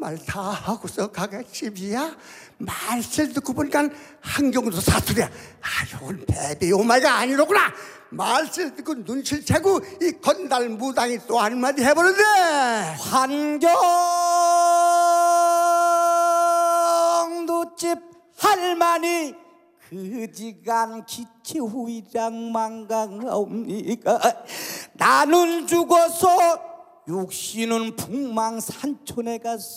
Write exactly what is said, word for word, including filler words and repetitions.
말 다 하고서 가겠지비야. 말실 듣고 보니까 한경도 사투리야. 아, 이건 베비 오마이가 아니로구나. 말실 듣고 눈치를 채고 이 건달 무당이 또 한마디 해버렸네. 환경도집 할머니 그지간 기치후이랑 망강하옵니까. 나는 죽어서 육신은 북망산촌에 가서